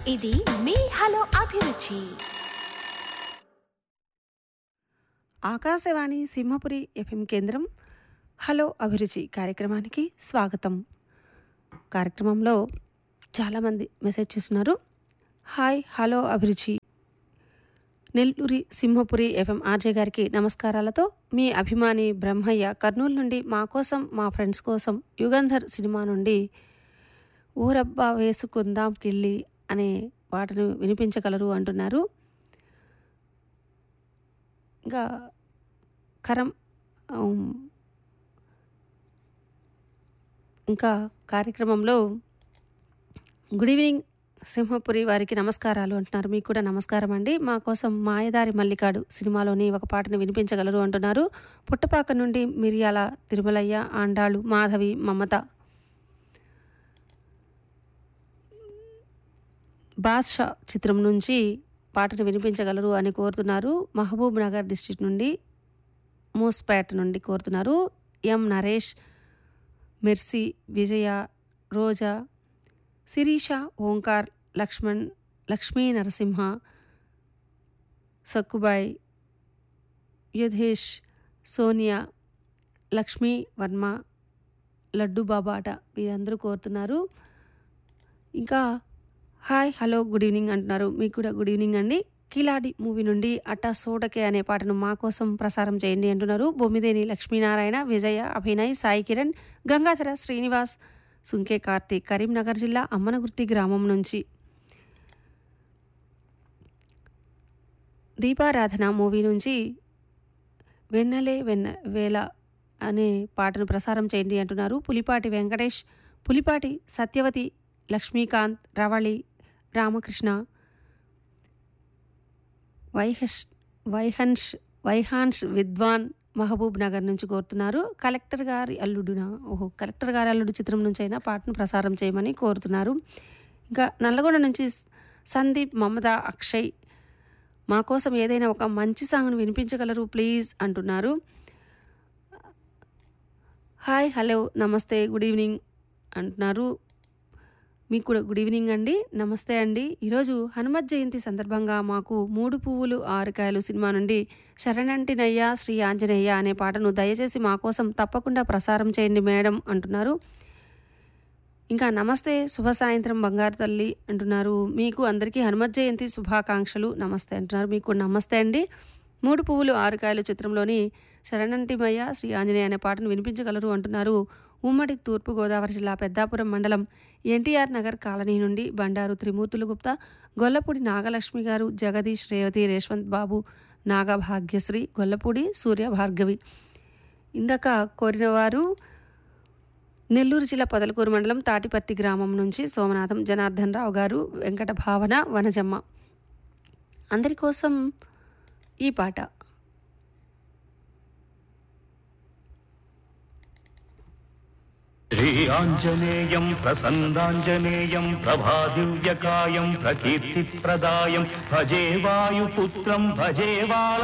ఇది మీ హలో అభిరుచి. ఆకాశవాణి సింహపురి ఎఫ్ఎం కేంద్రం హలో అభిరుచి కార్యక్రమానికి స్వాగతం. కార్యక్రమంలో చాలామంది మెసేజ్ చేస్తున్నారు. హాయ్ హలో అభిరుచి నెల్లూరి సింహపురి ఎఫ్ఎం ఆర్జే గారికి నమస్కారాలతో మీ అభిమాని బ్రహ్మయ్య కర్నూలు నుండి మా కోసం మా ఫ్రెండ్స్ కోసం యుగంధర్ సినిమా నుండి ఊరబ్బా వేసుకుందాం కిళ్ళి అనే పాటను వినిపించగలరు అంటున్నారు. ఇంకా కరం ఇంకా కార్యక్రమంలో గుడ్ ఈవినింగ్ సింహపురి వారికి నమస్కారాలు అంటున్నారు. మీకు కూడా నమస్కారం అండి. మా కోసం మాయదారి మల్లికాడు సినిమాలోని ఒక పాటను వినిపించగలరు అంటున్నారు. పుట్టపాక నుండి మిరియాల తిరుమలయ్య, ఆండాళ్ళు, మాధవి, మమత. బాద్షా చిత్రం నుంచి పాటను వినిపించగలరు అని కోరుతున్నారు. మహబూబ్ నగర్ డిస్ట్రిక్ట్ నుండి మూస్పేట నుండి కోరుతున్నారు. ఎం నరేష్, మెర్సీ, విజయ, రోజా, శిరీష, ఓంకార్, లక్ష్మణ్, లక్ష్మీ నరసింహ, సక్కుబాయ్, యుధేష్, సోనియా, లక్ష్మీ వర్మ, లడ్డు బాబాట వీరందరూ కోరుతున్నారు. ఇంకా హాయ్ హలో గుడ్ ఈవినింగ్ అంటున్నారు. మీకు కూడా గుడ్ ఈవినింగ్ అండి. కిలాడి మూవీ నుండి అట్టా సోటకే అనే పాటను మా కోసం ప్రసారం చేయండి అంటున్నారు. బొమ్మిదేని లక్ష్మీనారాయణ, విజయ, అభినయ్, సాయి కిరణ్, గంగాధర, శ్రీనివాస్, సుంకే కార్తీక్, కరీంనగర్ జిల్లా అమ్మనగుర్తి గ్రామం నుంచి. దీపారాధన మూవీ నుంచి వెన్నెలే వేళ అనే పాటను ప్రసారం చేయండి అంటున్నారు. పులిపాటి వెంకటేష్, పులిపాటి సత్యవతి, లక్ష్మీకాంత్, రవళి, రామకృష్ణ, వైహాన్స్ విద్వాన్ మహబూబ్ నగర్ నుంచి కోరుతున్నారు. కలెక్టర్ గారి అల్లుడు చిత్రం నుంచి అయినా పాటను ప్రసారం చేయమని కోరుతున్నారు. ఇంకా నల్లగొండ నుంచి సందీప్, మమత, అక్షయ్ మా కోసం ఏదైనా ఒక మంచి సాంగ్ను వినిపించగలరు ప్లీజ్ అంటున్నారు. హాయ్ హలో నమస్తే గుడ్ ఈవినింగ్ అంటున్నారు. మీకు కూడా గుడ్ ఈవినింగ్ అండి. నమస్తే అండి. ఈరోజు హనుమత్ జయంతి సందర్భంగా మాకు 3 పువ్వులు 6 కాయలు సినిమా నుండి శరణంటినయ్య శ్రీ ఆంజనేయ అనే పాటను దయచేసి మా కోసం తప్పకుండా ప్రసారం చేయండి మేడం అంటున్నారు. ఇంకా నమస్తే శుభ సాయంత్రం బంగారు తల్లి అంటున్నారు. మీకు అందరికీ హనుమత్ జయంతి శుభాకాంక్షలు నమస్తే అంటున్నారు. మీకు నమస్తే అండి. 3 పువ్వులు 6 కాయలు చిత్రంలోని శరణంటిమయ్య శ్రీ ఆంజనేయ అనే పాటను వినిపించగలరు అంటున్నారు. ఉమ్మడి తూర్పుగోదావరి జిల్లా పెద్దాపురం మండలం ఎన్టీఆర్ నగర్ కాలనీ నుండి బండారు త్రిమూర్తులు గుప్తా, గొల్లపూడి నాగలక్ష్మి గారు, జగదీష్, రేవతి, రేష్వంత్ బాబు, నాగభాగ్యశ్రీ, గొల్లపూడి సూర్య భార్గవి. ఇందాక కోరినవారు నెల్లూరు జిల్లా పొదలకూరు మండలం తాటిపర్తి గ్రామం నుంచి సోమనాథం, జనార్దన్ రావు గారు, వెంకట భావన, వనజమ్మ. అందరి కోసం ఈ పాట. శ్రీ ఆంజనేయం ప్రసన్నాంజనేయం ప్రభాదివ్యకాయం ప్రకీర్తిప్రదాయం భజే వాయుపుత్రం భజే